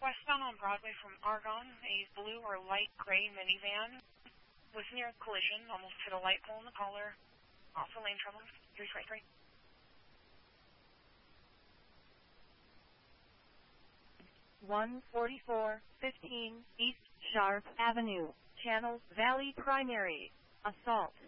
westbound on Broadway from Argonne. A blue or light gray minivan was near a collision, almost hit a light pole in the collar. Also lane trouble. 333. 144-15 East Sharp Avenue, Channel Valley Primary. Assault.